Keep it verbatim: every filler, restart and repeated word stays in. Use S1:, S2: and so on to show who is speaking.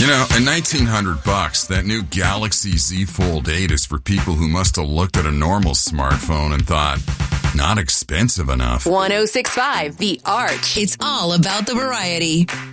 S1: You know, at nineteen hundred bucks, that new Galaxy Z Fold eight is for people who must have looked at a normal smartphone and thought, not expensive enough.
S2: one oh six point five The Arch.
S3: It's all about the variety.